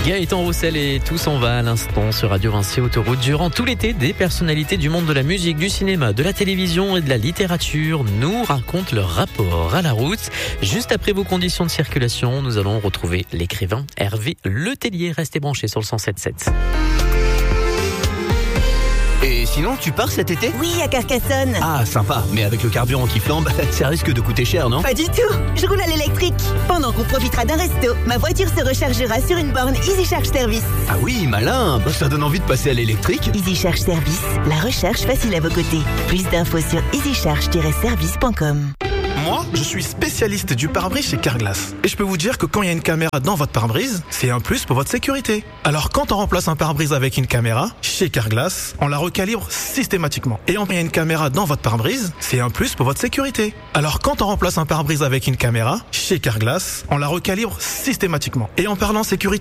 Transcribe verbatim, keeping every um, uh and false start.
Gaëtan Roussel et Tout s'en va à l'instant sur Radio Vinci Autoroute. Durant tout l'été, des personnalités du monde de la musique, du cinéma, de la télévision et de la littérature nous racontent leur rapport à la route. Juste après vos conditions de circulation, nous allons retrouver l'écrivain Hervé Letellier. Restez branchés sur le cent sept sept. Et sinon, tu pars cet été ? Oui, à Carcassonne. Ah, sympa. Mais avec le carburant qui flambe, ça risque de coûter cher, non ? Pas du tout. Je roule à l'électrique. Pendant qu'on profitera d'un resto, ma voiture se rechargera sur une borne Easy Charge Service. Ah oui, malin. Bah, ça donne envie de passer à l'électrique. Easy Charge Service, la recharge facile à vos côtés. Plus d'infos sur easy charge tiret service point com. Moi, je suis spécialiste du pare-brise chez Carglass. Et je peux vous dire que quand il y a une caméra dans votre pare-brise, c'est un plus pour votre sécurité. Alors quand on remplace un pare-brise avec une caméra, chez Carglass, on la recalibre systématiquement. Et quand il y a une caméra dans votre pare-brise, c'est un plus pour votre sécurité. Alors quand on remplace un pare-brise avec une caméra, chez Carglass, on la recalibre systématiquement. Et en parlant sécurité,